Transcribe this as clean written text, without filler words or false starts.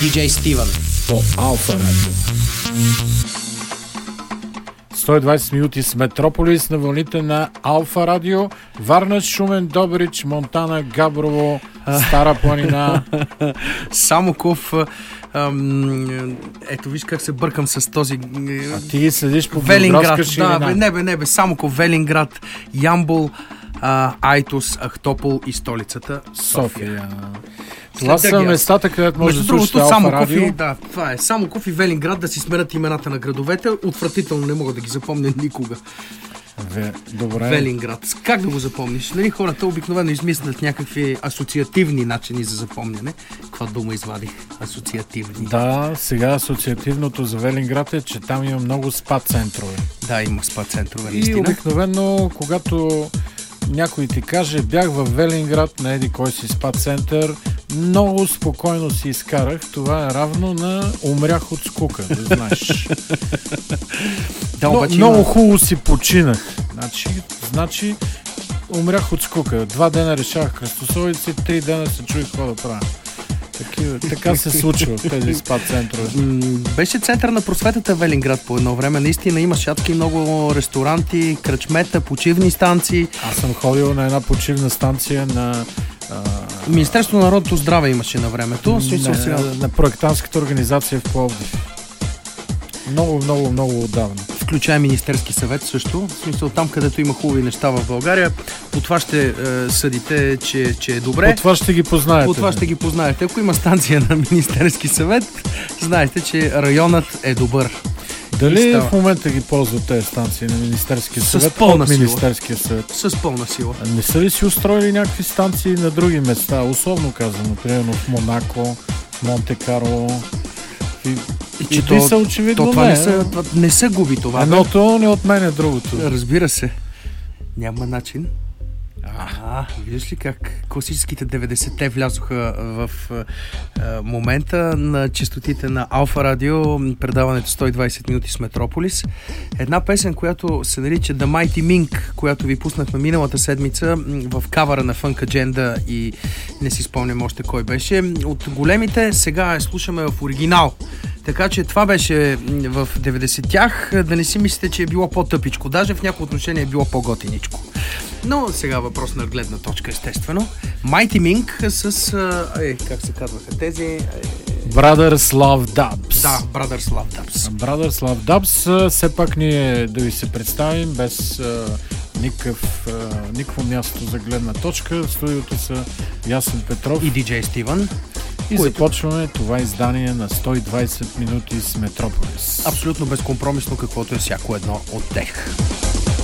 DJ Стивън по Алфа Радио. 120 минути с Метрополис на вълните на Алфа Радио. Варна, Шумен, Добрич, Монтана, Габрово, Стара планина. Самоков. Ето виж как се бъркам с този... А ти ги следиш по Велинград. Не бе, Самоков, Велинград, Ямбол, Айтос, Ахтопол и столицата София. Това са местата, където може да слушате Алфа Радио. Да, това е. Самоков и Велинград да си сменят имената на градовете. Отвратително, не мога да ги запомня никога. Добре. Велинград. Как да го запомниш? Нали, хората обикновено измислят някакви асоциативни начини за запомняне. Каква дума извадих? Асоциативни. Да, сега асоциативното за Велинград е, че там има много спа центрове. Да, има спа центрове, наистина. И обикновено, когато някой ти каже, бях в Велинград на еди кой си спа център, много спокойно си изкарах. Това е равно на умрях от скука, да знаеш. Много хубаво си починах. Значи умрях от скука. 2 дена решавах кръстосовици, 3 дена се чуих какво да правя. Така се случва в тези спа центрове. Беше център на просветата Велинград по едно време. Наистина имаш адски много ресторанти, кръчмета, почивни станции. Аз съм ходил на една почивна станция на... Министерство на народното здраве имаше на времето. На проектантската организация в Пловдив. Много отдавна. Включая Министерски съвет също. В смисъл там, където има хубави неща в България. По това ще съдите, че е добре. По това ще ги познаете. Ако има станция на Министерски съвет, знаете, че районът е добър. Дали в момента ги ползват тези станции на Министерския съвет? С пълна сила. Министерския съвет. С пълна сила. Не са ли си устроили някакви станции на други места? Условно казано, примерно в Монако, в Монте-Карло. И те са очевидно не се губи това. Едното не отменя другото. Разбира се. Няма начин. Виждаш ли как класическите 90-те влязоха в момента на честотите на Алфа Радио, предаването 120 минути с Метрополис. Една песен, която се нарича The Mighty Mink, която ви пуснахме миналата седмица в кавара на Funk Agenda и не си спомням още кой беше. От големите сега я слушаме в оригинал. Така че това беше в 90-тях. Да не си мислите, че е било по-тъпичко. Даже в някои отношения е било по-готиничко. Но сега въпрос на гледна точка, естествено. Mighty Mink с... как се казваха тези... Brothers Love Dubs. Да, Brothers Love Dubs. Brothers Love Dubs. Все пак ние да ви се представим без никакво място за гледна точка. В студиото са Ясен Петров и DJ Стивън. И започваме това издание на 120 минути с Метрополис. Абсолютно безкомпромисно, каквото е всяко едно от тях.